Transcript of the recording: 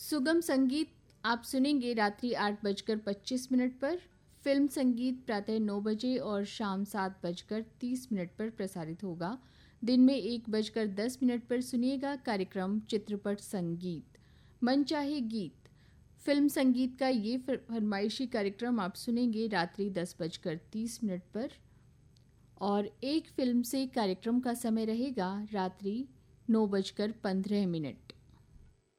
सुगम संगीत आप सुनेंगे रात्रि 8:25 पर। फिल्म संगीत प्रातः 9 बजे और शाम 7:30 पर प्रसारित होगा। दिन में 1:10 पर सुनिएगा कार्यक्रम चित्रपट संगीत मनचाहे गीत। फिल्म संगीत का ये फरमाइशी कार्यक्रम आप सुनेंगे रात्रि 10:30 पर और एक फिल्म से कार्यक्रम का समय रहेगा रात्रि 9:15।